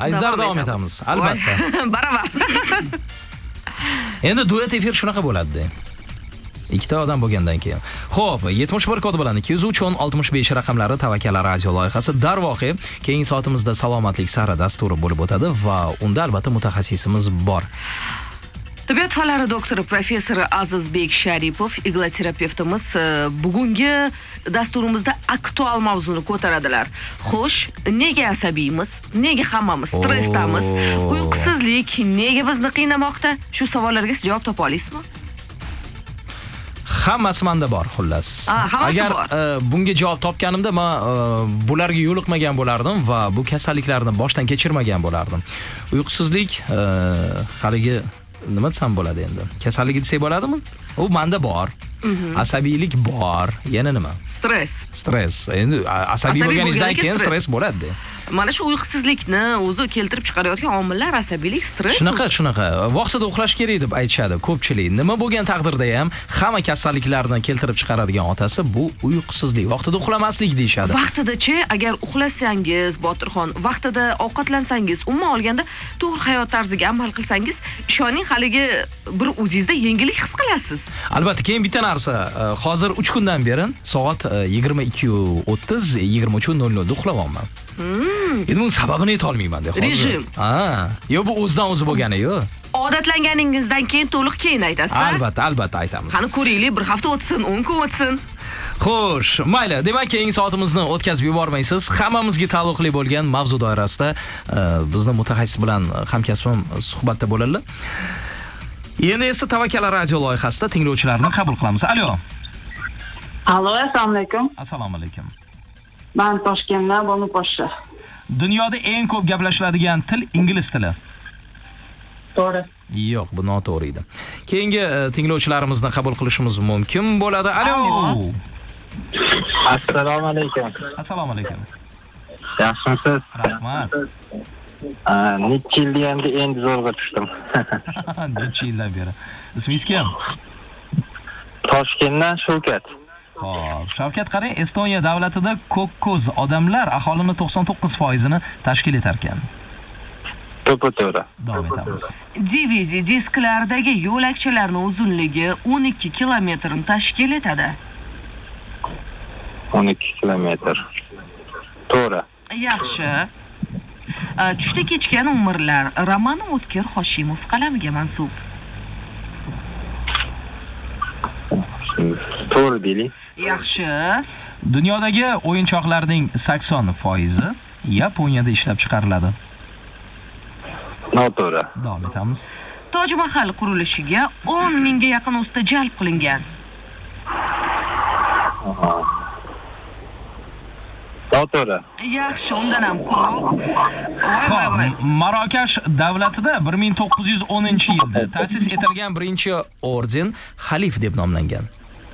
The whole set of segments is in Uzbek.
Aizlar davom etamiz. Albatta. Baravar. Endi duet efir shunaqa bo'ladi-da. Ikkita odam bo'lgandan keyin. Xo'p, 71 kod bilan 203 raqamlari Tavakkal radio loyihasi darvoqe keyingi soatimizda salomatlik sari dasturi bo'lib o'tadi va unda albatta mutaxassisimiz bor. Tibbiyot fanlari doktori professor Azizbek Sharipov, igloterapevtimiz bugungi dasturimizda aktual mavzuni ko'taradilar. Xo'sh, nega asabiymiz? Nega hammamiz stressdamiz? Uyqusizlik nega bizni qiynamoqda? Shu savollarga siz javob topa olasizmi? Hammasi menda bor, xullas. Agar bunga javob topganimda men bularga yo'liqmagan bo'lardim va bu kasalliklarni boshdan kechirmagan bo'lardim. Uyqusizlik haligi nima desam bo'ladi endi? Kasallik desak bo'ladimi? U menda bor. Asabiylik bor. Yana nima? Stress. Endi asabiy bo'lganingizdan keyin stress bo'ladi. Mana shu uyqusizlikni o'zi keltirib chiqarayotgan omillar asabiylik, stress. Shunaqa. Vaqtida uxlash kerak deb aytishadi ko'pchilik. Nima bo'lgan taqdirda ham hamma kasalliklarni keltirib chiqaradigan otasi bu uyqusizlik. Vaqtida uxlamaslik deyshadi. Vaqtida-chi, agar uxlasangiz, Botirxon, vaqtida ovqatlansangiz, umuman olganda to'g'ri hayot tarziga amal qilsangiz, ishoning haligi bir o'zingizda yengillik his qilasiz. Albatta, keyin bitta narsa, hozir 3 kundan beri soat 22:30, 23:00 da uxlayapman. Endi buning sababini ayta olmayman deb hozir. Rejim. Yo'q, bu o'zidan o'zi bo'lgani yo'q. Odatlanganingizdan keyin to'liq keyin aytasiz. Albatta aytamiz. Qani ko'raylik, bir hafta o'tsin, 10 kun o'tsin. Xo'sh, mayli. Demak, keyingi soatimizni o'tkazib yubormaysiz. Hammamizga taalluqli bo'lgan mavzu doirasida bizni mutaxassis bilan hamkasbim suhbatda bo'ladilar. Endi esa Tavakkal radio loyihasida tinglovchilarni qabul qilamiz. Alo, assalomu alaykum. Assalomu alaykum. Men Toshkentdan Bonu Poshsha. Dunyoda eng ko'p gaplashiladigan til ingliz tili. To'g'ri. Yo'q, bu noto'g'ri edi. Keyingi tinglovchilarimizni qabul qilishimiz mumkin bo'ladi. Alo. Assalomu alaykum. Assalomu alaykum. Yaxshimisiz? Rahmat. Necha yildan endi zo'rg'a tushdim. Necha yildan beri. Ismingiz kim? Toshkentdan Shavkat. Xo'p, Shavkat, qarang, Estoniya davlatida ko'k-ko'z odamlar aholining 99%ni tashkil etar ekan. To'g'ri. Davom etamiz. Diviziya disklardagi yo'lakchalarning uzunligi 12 kilometrni tashkil etadi. 12 kilometr. To'g'ri. Yaxshi. Tushda kechgan umrlar romani O'tkir Hoshimov qalamiga mansub. To'g'ri deylik. Yaxshi. Dunyodagi o'yinchoqlarning 80% Yaponiyada ishlab chiqariladi. Noto'g'ri. Davom etamiz. Toj Mahal qurilishiga 10 mingga yaqin usta jalb qilingan. Noto'g'ri. Yaxshi, undan ham ko'p. Marokash davlatida 1910-yilda ta'sis etilgan birinchi orden xalif deb nomlangan.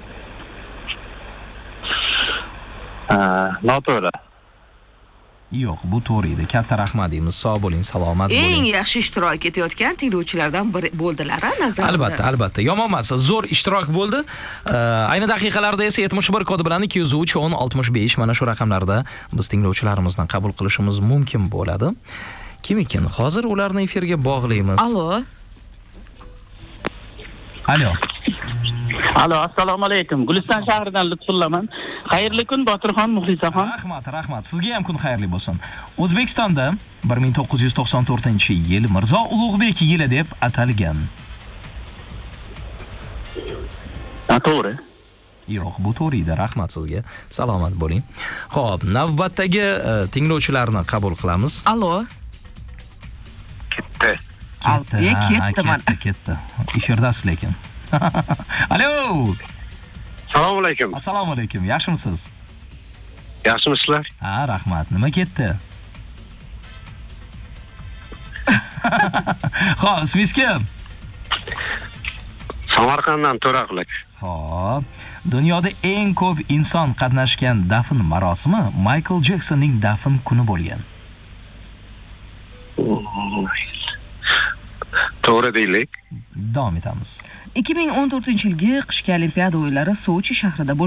Noto'g'ri. Yo'q, bu to'g'ri edi. Katta rahmat deymiz. Sog' bo'ling, salomat bo'ling. Eng yaxshi ishtirok etayotgan tinglovchilardan biri bo'ldilar, nazarimda. Albatta. Yomon emas. Zo'r ishtirok bo'ldi. Ayni daqiqalarda esa 71 kodi bilan 203-10-65 mana shu raqamlarda biz tinglovchilarimizni qabul qilishimiz mumkin bo'ladi. Kim ekan? Hozir ularni efirga bog'laymiz. Alo, assalomu alaykum. Guliston shahridan Lutfullaman. Xayrli kun Botirxon, Muxlisaxon. Rahmat. Sizga ham kun xayrli bo'lsin. O'zbekistonda 1994-yil Mirzo Ulug'bek yili deb atalgan. To'g'ri. Yo'q, bu to'g'ri edi. Rahmat sizga. Salomat bo'ling. Xo'p, navbatdagi tinglovchilarni qabul qilamiz. Alo. Ketdi. Ketdi. Efirdasiz lekin. Alo. Assalomu alaykum. Assalomu alaykum. Yaxshimisiz? Yaxshimisizlar? Rahmat. Nima ketdi? Xo'p, ismingiz kim? Samarqanddan To'raqlik. Xo'p, dunyoda eng ko'p inson qatnashgan dafn marosimi Michael Jacksonning dafn kuni bo'lgan. To'g'ri deylik. Davom etamiz. 2014-yilgi qishki olimpiada o'yinlari Sochi shahrida